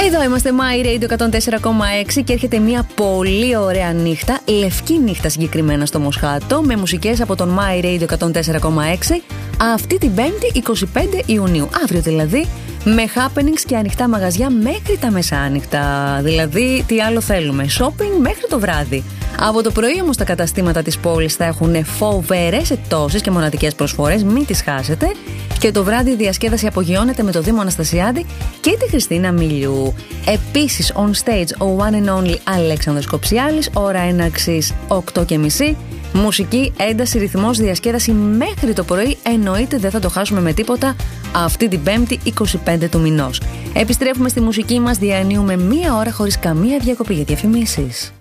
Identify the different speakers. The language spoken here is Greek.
Speaker 1: Εδώ είμαστε, My Radio 104,6 και έρχεται μια πολύ ωραία νύχτα, λευκή νύχτα συγκεκριμένα στο Μοσχάτο, με μουσικές από τον My Radio 104,6 αυτή την 5η 25 Ιουνίου, αύριο δηλαδή, με happenings και ανοιχτά μαγαζιά μέχρι τα μεσάνυχτα. Δηλαδή, τι άλλο θέλουμε, shopping μέχρι το βράδυ. Από το πρωί όμως τα καταστήματα της πόλης θα έχουν φοβερές εκτόσεις και μοναδικές προσφορές, μην τις χάσετε. Και το βράδυ η διασκέδαση απογειώνεται με το Δήμο Αναστασιάδη και τη Χριστίνα Μιλιού. Επίσης, on stage, ο one and only Αλέξανδρος Κοψιάλης, ώρα έναρξης 8:30. Μουσική, ένταση, ρυθμός, διασκέδαση μέχρι το πρωί. Εννοείται δεν θα το χάσουμε με τίποτα αυτή την 5η 25 του μηνός. Επιστρέφουμε στη μουσική μας, διανύουμε μία ώρα χωρίς καμία διακοπή για διαφημίσεις.